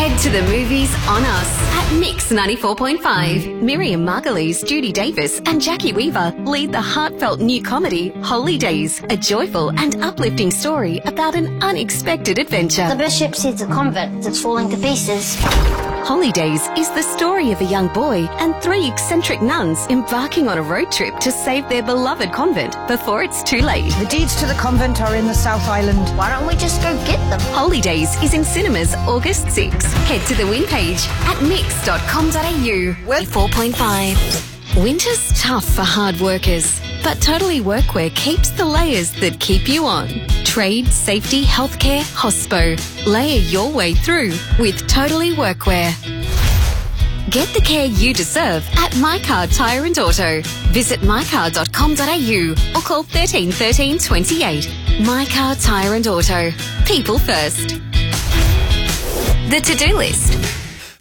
Head to the movies on us at Mix 94.5. Miriam Margolyes, Judy Davis and Jackie Weaver lead the heartfelt new comedy Holidays, a joyful and uplifting story about an unexpected adventure. The bishop sees a convent that's falling to pieces. Holidays is the story of a young boy and 3 eccentric nuns embarking on a road trip to save their beloved convent before it's too late. The deeds to the convent are in the South Island. Why don't we just go get them? Holidays is in cinemas August 6. Head to the win page at mix.com.au. 4.5. Winter's tough for hard workers, but Totally Workwear keeps the layers that keep you on. Trade, safety, healthcare, hospo. Layer your way through with Totally Workwear. Get the care you deserve at MyCar Tyre and Auto. Visit mycar.com.au or call 13 13 28. MyCar Tyre and Auto. People first. The to-do list.